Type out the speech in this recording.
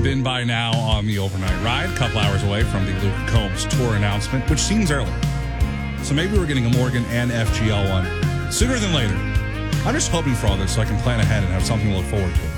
been by now on the overnight ride, a couple hours away from the Luke Combs tour announcement, which seems early. So maybe we're getting a Morgan and FGL one sooner than later. I'm just hoping for all this so I can plan ahead and have something to look forward to.